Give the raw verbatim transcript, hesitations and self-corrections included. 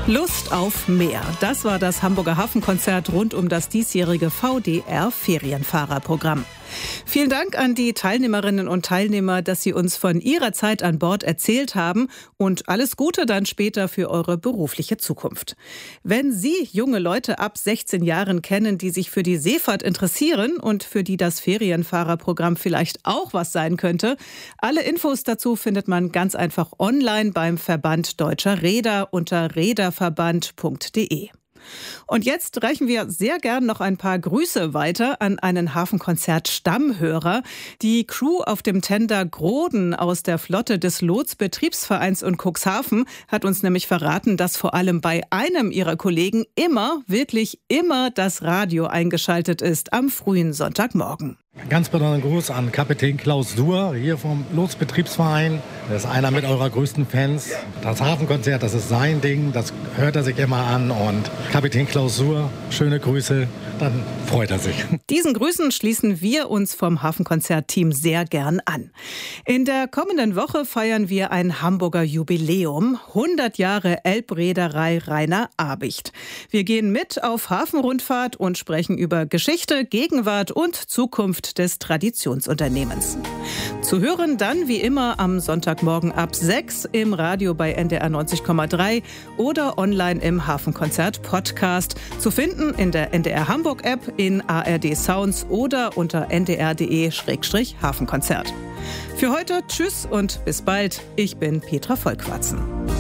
Lust auf mehr. Das war das Hamburger Hafenkonzert rund um das diesjährige V D R-Ferienfahrerprogramm. Vielen Dank an die Teilnehmerinnen und Teilnehmer, dass Sie uns von Ihrer Zeit an Bord erzählt haben und alles Gute dann später für eure berufliche Zukunft. Wenn Sie junge Leute ab sechzehn Jahren kennen, die sich für die Seefahrt interessieren und für die das Ferienfahrerprogramm vielleicht auch was sein könnte, alle Infos dazu findet man ganz einfach online beim Verband Deutscher Reeder unter reederverband punkt de. Und jetzt reichen wir sehr gern noch ein paar Grüße weiter an einen Hafenkonzert-Stammhörer. Die Crew auf dem Tender Groden aus der Flotte des Lotz-Betriebsvereins und Cuxhaven hat uns nämlich verraten, dass vor allem bei einem ihrer Kollegen immer, wirklich immer das Radio eingeschaltet ist am frühen Sonntagmorgen. Ganz besonderen Gruß an Kapitän Klaus Suhr hier vom Lotz-Betriebsverein. Er ist einer mit eurer größten Fans. Das Hafenkonzert, das ist sein Ding, das hört er sich immer an. Und Kapitän Klaus Suhr, schöne Grüße, dann freut er sich. Diesen Grüßen schließen wir uns vom Hafenkonzert-Team sehr gern an. In der kommenden Woche feiern wir ein Hamburger Jubiläum, hundert Jahre Elbreederei Rainer Abicht. Wir gehen mit auf Hafenrundfahrt und sprechen über Geschichte, Gegenwart und Zukunft des Traditionsunternehmens. Zu hören dann wie immer am Sonntagmorgen ab sechs im Radio bei N D R neunzig Komma drei oder online im Hafenkonzert-Podcast. Zu finden in der N D R Hamburg-App, in A R D Sounds oder unter n d r punkt d e slash hafenkonzert. Für heute tschüss und bis bald. Ich bin Petra Vollquatzen.